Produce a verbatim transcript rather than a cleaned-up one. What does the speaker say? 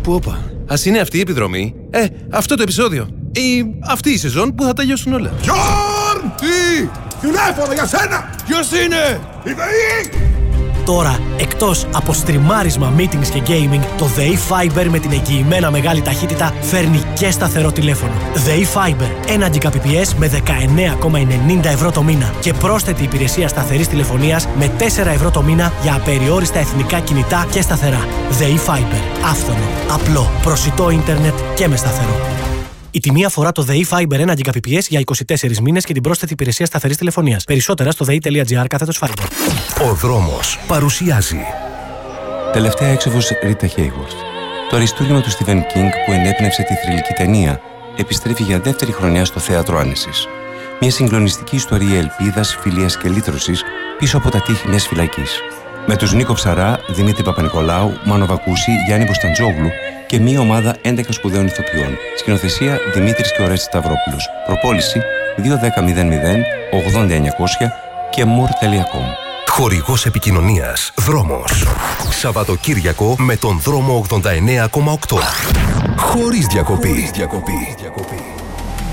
Όπα, όπα. Ας είναι αυτή η επιδρομή. Ε, αυτό το επεισόδιο. Ή αυτή η σεζόν που θα τελειώσουν όλα. Γιώργ! Τι! Τηλέφωνο για σένα! Ποιος είναι? Η ΔΕΗ! Τώρα, εκτός από στριμάρισμα, meetings και gaming, το ΔΕΗ Fiber με την εγγυημένα μεγάλη ταχύτητα φέρνει και σταθερό τηλέφωνο. ΔΕΗ Fiber, ένα Gbps με δεκαεννέα κόμμα ενενήντα ευρώ το μήνα και πρόσθετη υπηρεσία σταθερής τηλεφωνίας με τέσσερα ευρώ το μήνα για απεριόριστα εθνικά κινητά και σταθερά. ΔΕΗ Fiber. Άφθονο, απλό, προσιτό ίντερνετ και με σταθερό. Η τιμή αφορά το ΔΕΗ Fiber ένα Gbps για είκοσι τέσσερις μήνες και την πρόσθετη υπηρεσία σταθερής τηλεφωνίας. Περισσότερα στο δei.gr κάθετος Fiber. Ο δρόμος παρουσιάζει. Τελευταία έξοδος Ρίτα Χέιγουορθ. Το αριστούργημα του Στίβεν Κίνγκ που ενέπνευσε τη θρυλική ταινία επιστρέφει για δεύτερη χρονιά στο Θέατρο Άνεσης. Μια συγκλονιστική ιστορία ελπίδας, φιλίας και λύτρωσης πίσω από τα τείχη μιας φυλακής. Με τους Νίκο Ψαρά, Δημήτρη Παπα-Νικολάου, Μάνο Βακούση, Γιάννη Μποσταντζόγλου και μια ομάδα έντεκα σπουδαίων ηθοποιών. Σκηνοθεσία Δημήτρης και Ορέστης Σταυρόπουλος. Προπόληση δύο ένα μηδέν μηδέν ογδόντα εννιακόσια και μουρ τελεία κομ. Χορηγός επικοινωνίας Δρόμος. Σαββατοκύριακο με τον δρόμο ογδόντα εννέα κόμμα οκτώ. Χωρίς διακοπή. Χωρίς διακοπή.